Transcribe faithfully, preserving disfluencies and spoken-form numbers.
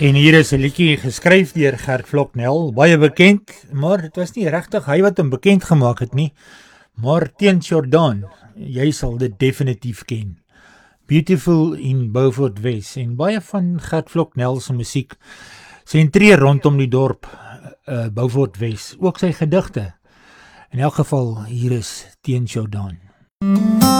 En hier is 'n liedjie geskryf deur Gert Vloknel, baie bekend, maar dit was nie regtig hy wat hom bekend gemaak het nie, maar Teens Jordaan, jy sal dit definitief ken. Beautiful in Beaufort Wes, en baie van Gert Vloknel se musiek sentreer rondom die dorp uh, Beaufort Wes, ook sy gedigte. In elk geval, hier is Teens Jordaan.